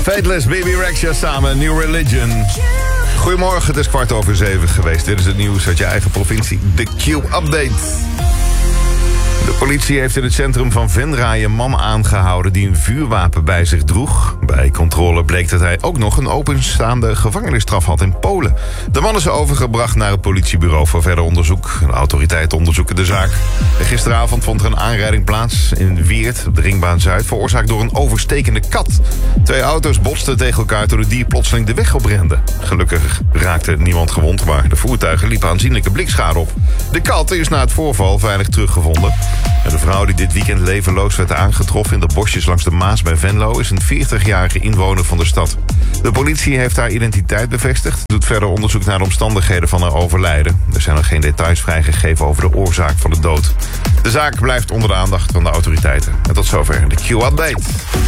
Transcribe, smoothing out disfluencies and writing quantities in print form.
Fateless, Baby Rexha samen, New Religion. Goedemorgen, het is 6:15 geweest. Dit is het nieuws uit je eigen provincie. De Q-update. De politie heeft in het centrum van Venray een man aangehouden die een vuurwapen bij zich droeg. Bij controle bleek dat hij ook nog een openstaande gevangenisstraf had in Polen. De man is overgebracht naar het politiebureau voor verder onderzoek. De autoriteiten onderzoeken de zaak. Gisteravond vond er een aanrijding plaats in Weert, op de Ringbaan Zuid, veroorzaakt door een overstekende kat. 2 auto's botsten tegen elkaar toen het dier plotseling de weg oprende. Gelukkig raakte niemand gewond, maar de voertuigen liepen aanzienlijke blikschade op. De kat is na het voorval veilig teruggevonden. En de vrouw die dit weekend levenloos werd aangetroffen in de bosjes langs de Maas bij Venlo is een 40-jarige inwoner van de stad. De politie heeft haar identiteit bevestigd. Doet verder onderzoek naar de omstandigheden van haar overlijden. Er zijn nog geen details vrijgegeven over de oorzaak van de dood. De zaak blijft onder de aandacht van de autoriteiten. En tot zover de Q-update.